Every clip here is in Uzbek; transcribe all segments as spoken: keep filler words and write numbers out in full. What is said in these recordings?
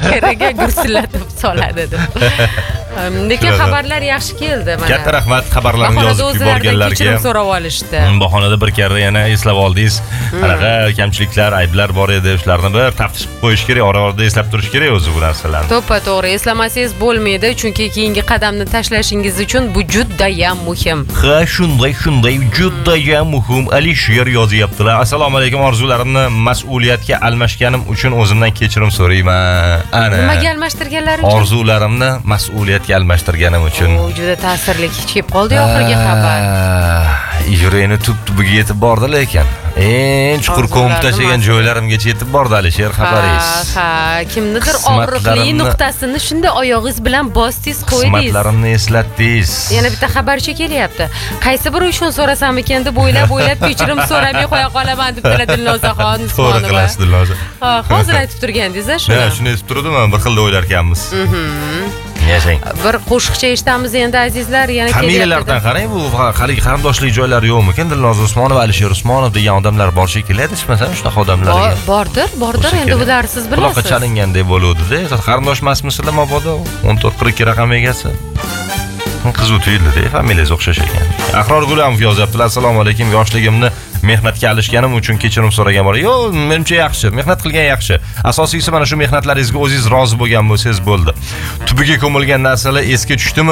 teriga gursillatib soladi deb. Lekin xabarlar yaxshi keldi mana. Katta rahmat xabarlarni yozib yuborganlarga. Kechirim so'rab olishdi. Bahonada bir karra yana eslab oldingiz. Qanaqa kamchiliklar, ayblar bor edi, shularni bir taftish qilib qo'yish kerak, ora-orada eslab turish kerak o'zi bu narsalarni. To'ppa-to'g'ri, eslamasangiz bo'lmaydi, chunki keyingi qadamni tashlashingiz uchun bu juda ham muhim. Ha, shunday, shunday, juda ham muhim. Alisher yozyaptilar. Assalomu alaykum, orzularimni mas'uliyatga almashganim uchun o'zimdan kechirim so'rayman. Ana. Nimaga almashtirganlari uchun? Orzularimni mas'uliyatga almashtirganim uchun. O, juda ta'sirli kelib qoldi oxirgi xabar. Yuragini tub-tubiga yetib bordi lekin. Eng chuqur ko'mib tashlagan joylarimgacha yetib bordi Alisher xabaringiz. Ha, ha, kimnidir og'riqli nuqtasini shunda oyog'ingiz bilan bosdingiz, qo'ydingiz. Qismatlarimni eslatdingiz. Yana bitta xabarchi kelyapti. Qaysi bir uchun so'rasam ekan deb o'ylab, o'ylab kechirim so'ramay qo'ya qolaman deb Dilnozaxon Usmonova. To'g'ri qilasiz Dilnoza. Ha, hozir aytib turgandingiz-a shuni. Ha, shuni aytib turdim, bir xilda o'ylar ekanmiz. Mhm. Yashang. Bir qo'shiqcha eshitamiz endi azizlar, yana kelyapti. Familiyalardan qarang, bu haligi qarindoshlik joylari yo'qmikan? Dilnoza Usmonova, Alisher Usmonov degan odamlar bor shekilli, aytishmasam shunaqa odamlarga. Bordir, bordir, endi bular siz bilasiz. Quloqqa chalingandek bo'luvdi-da. Qarindosh emasmisizlar mabodo? o'n to'rt qirq ikki raqam egasi. Qiz o'tiydi-da, familiyangiz o'xshash ekan. Ahror Gulamov yozyaptilar. Assalomu alaykum, yoshligimni mehnatga alishganim uchun kechirim so'ragan bor. Yo'q, menimcha yaxshi, mehnat qilgan yaxshi. Asosiysi mana shu mehnatlaringizga o'zingiz rozi bo'lgan bo'lsangiz bo'ldi. Tubiga ko'milgan narsalar esga tushdimi?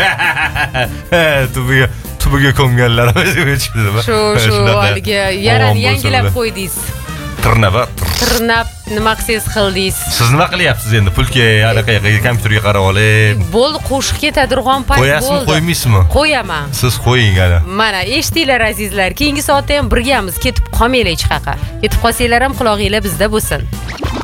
Tubiga tubiga ko'mganlar o'ziga tushdimi? Shu, shu, haligi yaran yangilab qo'ydingiz. Tirnab, tirnab nima qilsangiz qildingiz. Siz nima qilyapsiz endi? Pulga, allaqayoqqa kompyuterga qarab olib. Bo'ldi, qo'shiq ketadigan payt bo'ldi. Qo'yasizmi, qo'ymaysizmi? Qo'yaman. Siz qo'ying ana. Mana, eshitinglar azizlar. Keyingi soatda ham birgamiz. Ketib qolmanglar hech qaqa. Ketib qolsanglar ham qulog'inglar bizda bo'lsin.